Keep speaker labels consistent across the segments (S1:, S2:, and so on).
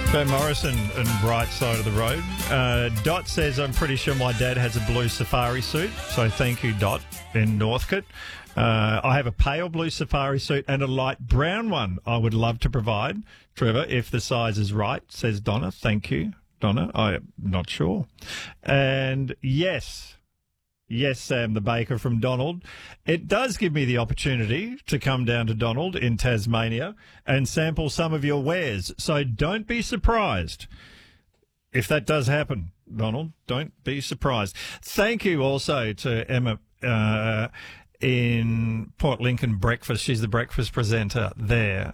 S1: Van Morrison and Bright Side of the Road. Dot says, I'm pretty sure my dad has a blue safari suit. So thank you, Dot, in Northcote. I have a pale blue safari suit and a light brown one I would love to provide, Trevor, if the size is right, says Donna. Thank you, Donna. I'm not sure. And yes, Sam the Baker from Donald. It does give me the opportunity to come down to Donald in Tasmania and sample some of your wares. So don't be surprised if that does happen, Donald. Don't be surprised. Thank you also to Emma in Port Lincoln Breakfast. She's the breakfast presenter there.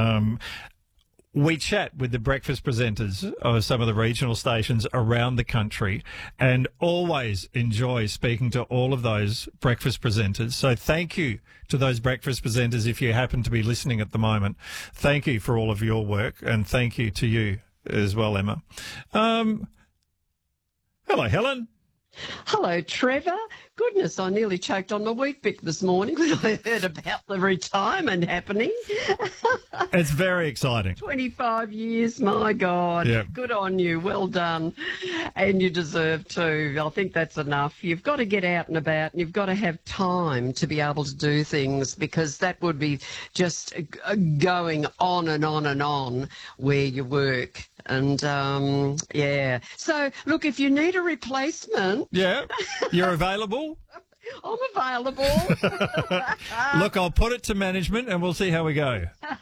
S1: We chat with the breakfast presenters of some of the regional stations around the country and always enjoy speaking to all of those breakfast presenters. So thank you to those breakfast presenters if you happen to be listening at the moment. Thank you for all of your work, and thank you to you as well, Emma. Hello, Helen.
S2: Hello, Trevor. Goodness, I nearly choked on my Weet-Bix this morning when I heard about the retirement happening.
S1: It's very exciting.
S2: 25 years, my God.
S1: Yeah.
S2: Good on you. Well done. And you deserve to. I think that's enough. You've got to get out and about, and you've got to have time to be able to do things, because that would be just going on and on and on where you work. And, yeah. So, look, if you need a replacement...
S1: Yeah, you're available?
S2: I'm available.
S1: Look, I'll put it to management and we'll see how we go.